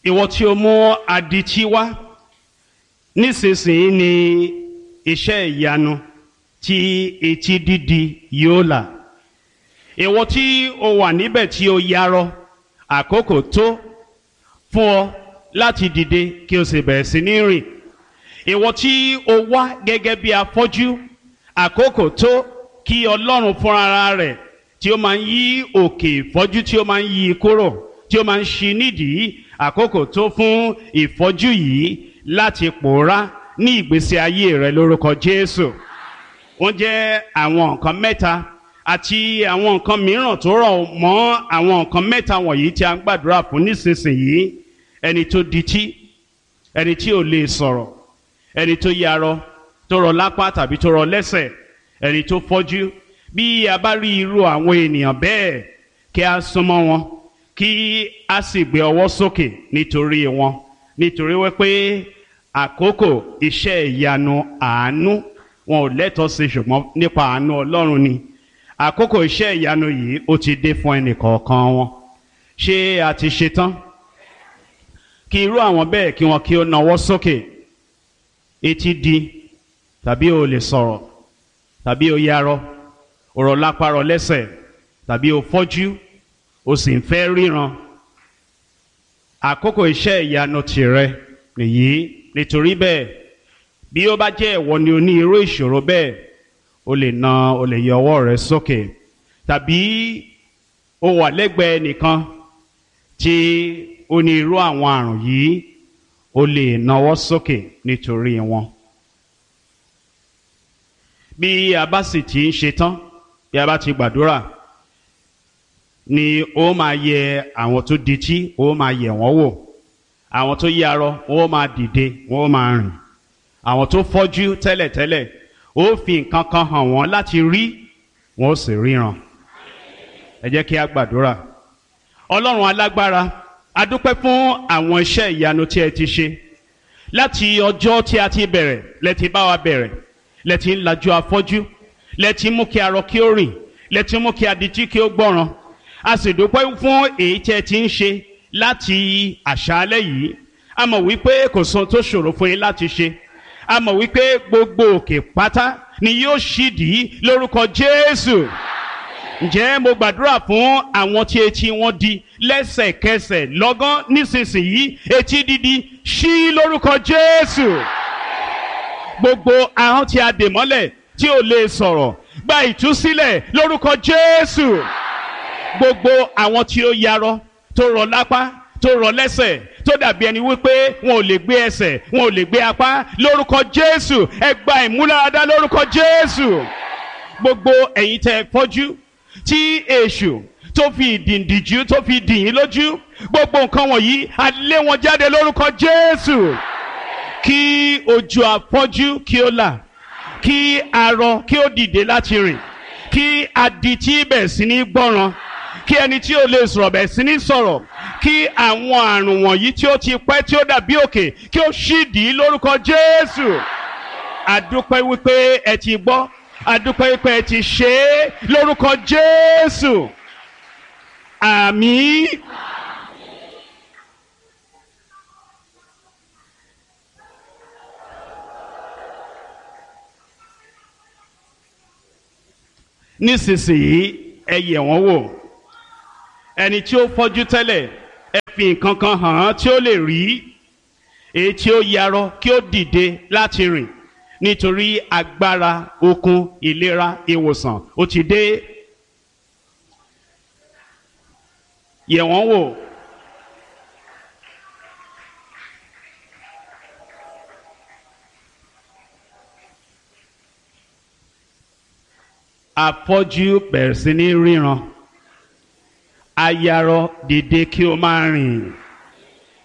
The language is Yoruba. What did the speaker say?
ìwọ tí o mú adití wá, nísinsìnyí ni iṣẹ́ ìyanu tí etí dídi yóò là. Ìwọ tí o wà níbẹ̀ tí o yarọ, àkókò tó fún ọ láti dìde kí o sì bẹ̀rẹ̀ sí ní rìn. Ìwọ tí o wá gẹ́gẹ́ bí afọ́jú, àkókò tó kí Ọlọ́run fúnra rẹ̀ tí ó máa ń yí òkè ìfọ́jú tí ó máa ń yí kúrò, tí ó máa ń ṣí nídìí, àkókò tó fún ìfọ́jú yìí láti pòórá ní ìgbésí ayé rẹ lórúkọ Jésù. Wọ́n jẹ́ àwọn nǹkan mẹ́ta àti àwọn nǹkan mìíràn tó rọ̀ mọ́ àwọn nǹkan mẹ́ta wọ̀nyí tí a ń gbàdúrà fún nísinsìnyí. Ẹni tó dití, ẹni tí ò lè sọ̀rọ̀, ẹni tó yarọ, tó rọ lápá tàbí tó rọ lẹ́sẹ̀, ẹni tó fọ́jú. Bí a bá rí irú àwọn ènìyàn bẹ́ẹ̀, kí a súnmọ́ wọn, kí a sì gbé ọwọ́ sókè nítorí wọn, nítorí wípé àkókò iṣẹ́ ìyanu àánú wọn ò lẹ́tọ̀ọ́ sí, ṣùgbọ́n nípa àánú Ọlọ́run ni. Àkókò iṣẹ́ ìyanu yìí ó ti dé fún ẹnìkọ̀ọ̀kan wọn. Ṣé a ti ṣetán? Kí irú àwọn bẹ́ẹ̀ kí wọn kí ó nawọ́ sókè. Etí di, tàbí o lè sọ̀rọ̀, tàbí o yarọ, o rọ lápá rọ lẹ́sẹ̀, tàbí o fọ́jú, o sì ń fẹ́ ríran. Àkókò iṣẹ́ ìyanu tìrẹ nìyí. Nítorí bẹ́ẹ̀, bí ó bá jẹ́ ìwọ ni o ní irú ìṣòro bẹ́ẹ̀, o lè yọ ọwọ́ rẹ sókè. Tàbí o wà lẹ́gbẹ̀ẹ́ nìkan tí ó ní irú àwọn àrùn yìí, o lè nawọ́ sókè nítorí wọn. Bí a bá sì ti ń ṣetán, bí a bá ti gbàdúrà, ni ó máa yẹ àwọn tó dití, ó máa yẹ̀ wọ́n wò. Àwọn tó yarọ, ó máa dìde, ó máa rìn. Àwọn tó fọ́jú tẹ́lẹ̀tẹ́lẹ̀, ó fi nǹkan kan hàn wọ́n láti rí, wọ́n ó sì ríran. Ẹ jẹ́ kí a gbàdúrà. Ọlọ́run alágbára, a dúpẹ́ fún àwọn iṣẹ́ ìyanu tí ẹ ti ṣe. Láti ọjọ́ tí a ti bẹ̀rẹ̀, lẹ ti bá wa bẹ̀rẹ̀, lẹ ti ń lajú afọ́jú, lẹ ti mú kí arọ kí ó rìn, lẹ ti mú kí adití kí ó gbọ́ràn. A sì dúpẹ́ fún èyí tí ẹ ti ń ṣe láti àṣálẹ́ yìí. A mọ̀ wípé kò sóhun tó ṣòro fún yín láti ṣe. A mọ̀ wípé gbogbo òkè pátá ni yóò ṣídìí lórúkọ Jésù. Ǹjẹ́ mo gbàdúrà fún àwọn tí etí wọn di lẹ́sẹ̀kẹsẹ̀ lọ́gán nísinsìnyí, etí dídi ṣí lórúkọ Jésù. Gbogbo ahọ́n tí a dè mọ́lẹ̀ tí ò lè sọ̀rọ̀, gba ìtúsílẹ̀ lórúkọ Jésù. Gbogbo àwọn tí ó yarọ, tó rọ lápá, tó rọ lẹ́sẹ̀, tó dàbí ẹni wípé wọn ò lè gbé ẹsẹ̀, wọn ò lè gbé apá, lórúkọ Jésù, ẹ gba ìmúláradá lórúkọ Jésù. Gbogbo ẹ̀yin tẹ́ fọ́jú, tí èṣù tó fi ìdìndìjú tó fi dì yín lójú, gbogbo nǹkan wọ̀nyí a lé wọn jáde lórúkọ Jésù. Kí ojú afọ́jú kí ó là, kí arọ kí ó dìde láti rìn, kí adití bẹ̀ sí ní gbọ́ràn, kí ẹni tí ó lè sọ̀rọ̀ bẹ̀ sí ní sọ̀rọ̀, kí àwọn àrùn wọ̀nyí tí ó ti pẹ́ tí ó dàbí òkè kí ó ṣídìí lórúkọ Jésù. A dúpẹ́ wípé ẹ ti gbọ́, a dúpẹ́ wípé ẹ ti ṣe é lórúkọ Jésù. Àmín. Nísinsìnyí ẹ yẹ̀ wọ́n wò. Ẹni tí ó fọ́jú tẹ́lẹ̀, ẹ fi nǹkan kan hàn án tí ó lè rí. Èyí tí ó yarọ kí ó dìde láti rìn, nítorí agbára, okun, ìlera, ìwòsàn ó ti dé. Yẹ̀ wọ́n wò. Afọ́jú bẹ̀rẹ̀ sí ní ríran. Ayarọ dìde kí o máa rìn.